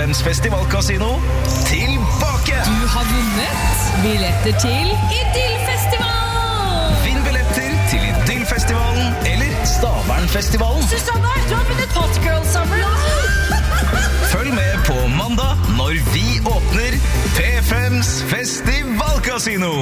P5s festivalkasino tilbake! Du har vunnet billetter til Idyllfestivalen! Vinn billetter til Idyllfestivalen eller Stavernfestivalen. Susanne, du har vunnet Hot Girl Summer! Følg med på mandag når vi åpner P5s festivalkasino.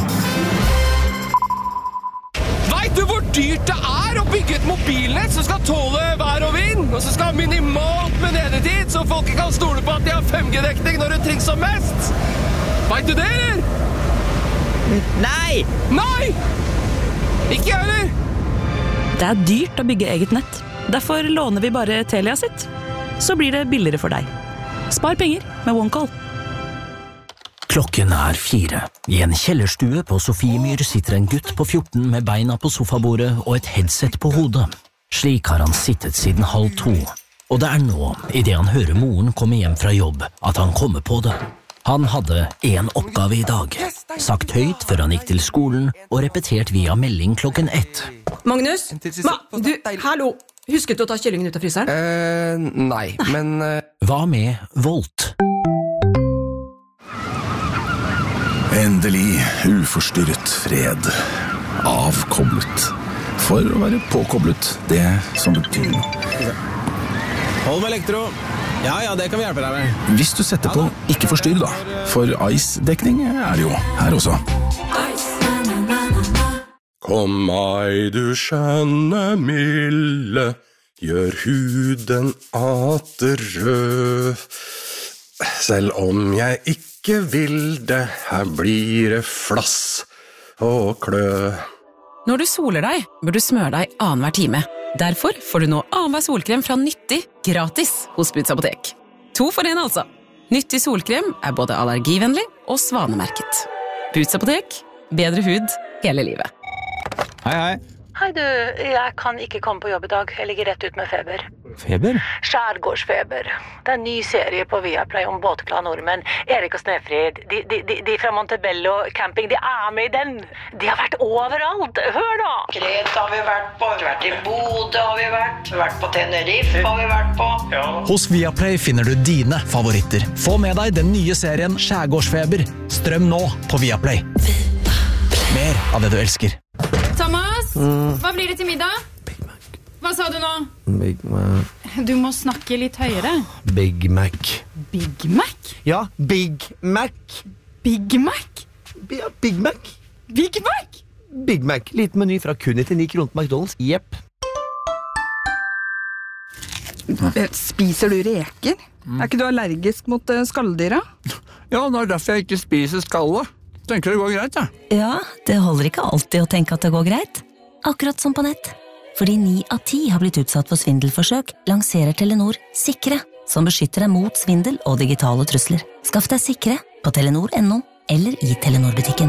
Vet du hvor dyrt det å bygge et mobilnett som skal tåle vær og vind, og som skal ha minimalt med nedetid, så folk kan stole på at de har 5G-dekning når det trengs som mest? Vet du det, eller? Nei! Nei! Ikke jeg heller! Det dyrt å bygge eget nett. Derfor låner vi bare Telia sitt. Så blir det billigere for deg. Spar penger med OneCall. Klokken 4. I en kjellerstue på Sofiemyr sitter en gutt på 14 med beina på sofabordet og et headset på hodet. Slik har han sittet siden 1:30. Og det nå, I det han hører moren komme hjem fra jobb, at han kommer på det. Han hadde en oppgave I dag. Sagt høyt før han gikk til skolen, og repetert via melding klokken 1. Magnus? Hallo! Husket du å ta kyllingen ut av fryseren? Nei, men... Hva med Volt? Endelig uforstyrret fred. Avkoblet. For å være påkoblet, det som betyr noe. Hold med elektro. Ja, det kan vi hjelpe deg med. Hvis du setter på ikke forstyrr da, for ice-dekning det jo her også. Kom meg, du skjønne milde, gjør huden atter rød. Selv om jeg ikke vil det, her blir det flass og klø. Når du soler deg, bør du smøre deg annenhver time. Derfor får du nå annenhver solkrem fra Nyttig gratis hos Boots Apotek. 2 for 1 altså. Nyttig solkrem både allergivennlig og svanemerket. Boots Apotek, bedre hud hele livet. Hei. Hei du, jeg kan ikke komme på jobb I dag. Jeg ligger rett ut med feber. Feber? Skjærgårdsfeber. Det en ny serie på Viaplay om båtglade nordmenn. Erik og Snefrid, de fra Montebello camping, de med I den. De har vært overalt. Hør da! Kreta har vi vært på, vi har vært I Bodø har vi vært på Tenerife har vi vært på. Ja. Hos Viaplay finner du dine favoritter. Få med deg den nye serien Skjærgårdsfeber. Strøm nå på Viaplay. Mer av det du elsker. Thomas, hva blir det til middag? Big Mac. Hva sa du nå? Big Mac. Du må snakke litt høyere. Big Mac. Big Mac? Ja, Big Mac. Big Mac? Ja, Big Mac. Big Mac? Big Mac. Liten meny fra kun 99 kroner på McDonald's. Jepp. Spiser du reker? Ikke du allergisk mot skalldyra? Ja, det derfor jeg ikke spiser skallet. Tenker det går greit, ja. Ja, det holder ikke alltid å tenke at det går greit. Akkurat som på nett. Fordi 9 av 10 har blitt utsatt for svindelforsøk, lanserer Telenor Sikre, som beskytter deg mot svindel og digitale trusler. Skaff deg Sikre på telenor.no eller I Telenor-butikken.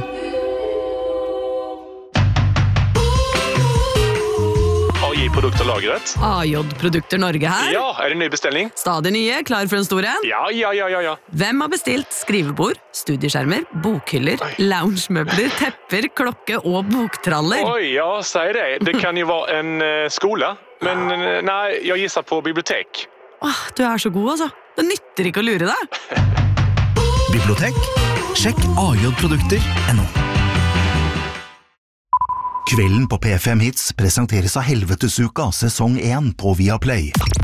AJ-produkter lagret. AJ-produkter Norge her. Ja, det en ny bestelling? Stadig nye, klar for en stor en? Ja. Hvem har bestilt skrivebord, studieskjermer, bokhyller, loungemøbler, tepper, klokke og boktraller? Oi, ja, sier det. Det kan jo være en skole, men nei, jeg gisser på bibliotek. Du så god, altså. Det nytter ikke å lure deg. Bibliotek? Sjekk AJ-produkter.no. Kvelden på P5 Hits presenteres av Helvetesuka, sesong 1 på Viaplay.